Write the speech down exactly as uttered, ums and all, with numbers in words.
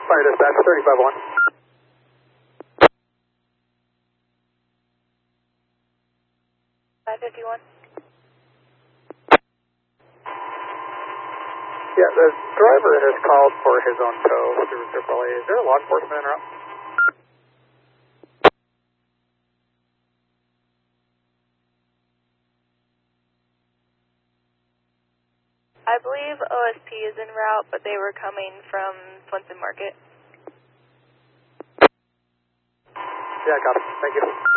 Fire dispatch, thirty-five one. five fifty-one. Yeah, the driver has called for his own tow through triple A. Is there a law enforcement in route? I believe O S P is en route, but they were coming from Swenson Market. Yeah, got it. Thank you.